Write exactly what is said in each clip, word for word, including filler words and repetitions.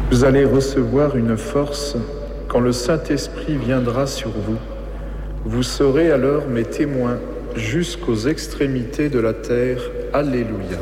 Vous allez recevoir une force quand le Saint-Esprit viendra sur vous. Vous serez alors mes témoins jusqu'aux extrémités de la terre. Alléluia.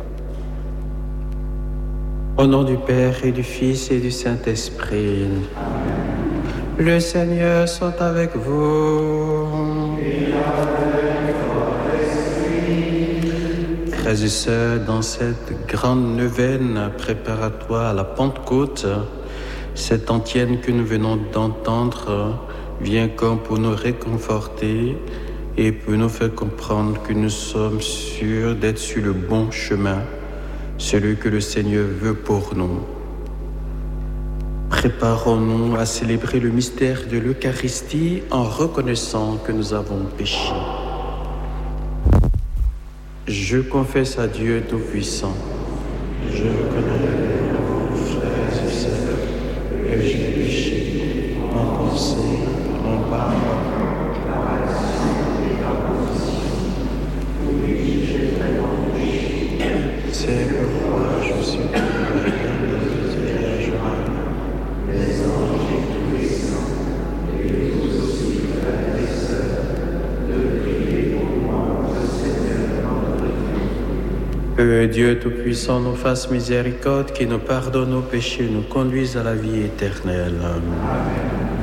Au nom du Père et du Fils et du Saint-Esprit. Amen. Le Seigneur soit avec vous. Et avec votre esprit. Frères et sœurs, dans cette grande neuvaine préparatoire à la Pentecôte, cette antienne que nous venons d'entendre vient comme pour nous réconforter et pour nous faire comprendre que nous sommes sûrs d'être sur le bon chemin, celui que le Seigneur veut pour nous. Préparons-nous à célébrer le mystère de l'Eucharistie en reconnaissant que nous avons péché. Je confesse à Dieu Tout-Puissant. Je reconnais, frères et sœurs, que j'ai péché en pensée, en parole, par action et par omission. Oui, j'ai vraiment péché. C'est pourquoi je suis tombé les anges et tous les saints, et vous aussi, frères et sœurs, de prier pour moi, le Seigneur notre Dieu. Que Dieu Tout-Puissant nous fasse miséricorde, qui nous pardonne nos péchés, nous conduise à la vie éternelle. Amen.